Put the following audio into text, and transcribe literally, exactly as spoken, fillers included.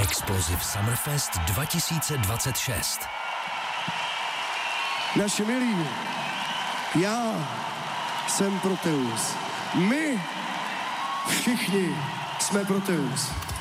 Explosive Summerfest dva tisíce dvacet šest. Naši milí, já jsem Proteus. My všichni jsme Proteus.